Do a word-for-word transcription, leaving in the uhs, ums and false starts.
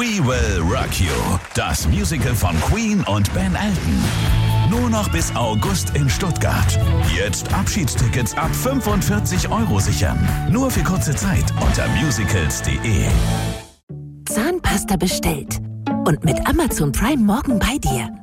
We Will Rock You, das Musical von Queen und Ben Elton. Nur noch bis August in Stuttgart. Jetzt Abschiedstickets ab fünfundvierzig Euro sichern. Nur für kurze Zeit unter musicals punkt de. Zahnpasta bestellt. Und mit Amazon Prime morgen bei dir.